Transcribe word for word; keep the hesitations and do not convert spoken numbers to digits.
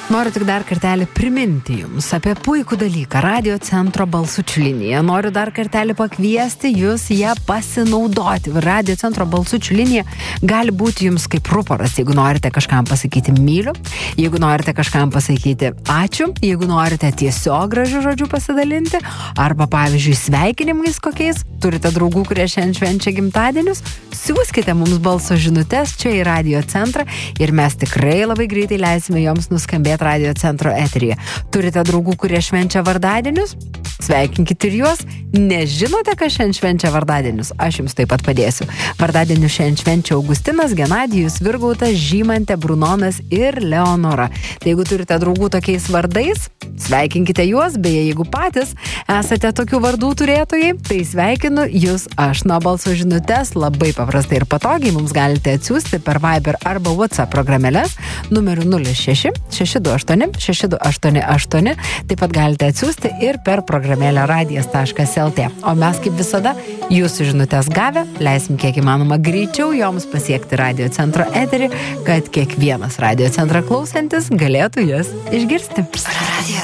Noriu tik dar kartelį priminti jums apie puikų dalyką Radio Centro balsučių liniją. Noriu dar kartelį pakviesti jūs ją pasinaudoti. Radio Centro balsučių linija gali būti jums kaip ruporas, jeigu norite kažkam pasakyti myliu, jeigu norite kažkam pasakyti ačiū, jeigu norite tiesiog gražių žodžių pasidalinti, arba pavyzdžiui sveikinimais kokiais, turite draugų, kurie šiandien švenčia gimtadienius, siųskite mums balso žinutes čia į Radio Centrą ir mes tikrai labai greitai leisime joms nuskambėti Radio Centro eteryje. Turite draugų, kurie švenčia vardadienius? Sveikinkit ir juos. Nežinote, kas šiandien švenčia vardadienius? Aš jums taip pat padėsiu. Vardadienius šiandien švenčia Augustinas, Genadijus, Virgautas, Žymantė, Brunonas ir Leonora. Tai jeigu turite draugų tokiais vardais, sveikinkite juos, beje, jeigu patys esate tokių vardų turėtojai, tai sveikinu jūs aš. Nuo balso žinutes labai paprastai ir patogiai mums galite atsiųsti per Viber arba WhatsApp programėles numeriu nulis šeši šeši du aštuoni šeši du aštuoni aštuoni. Taip pat galite atsiųsti ir per programėlę radijas taškas lt. O mes kaip visada jūsų žinutes gavę, leisim kiek įmanoma greičiau joms pasiekti Radio Centro eterį, kad kiekvienas Radio Centrą klausantis galėtų jas išgirsti.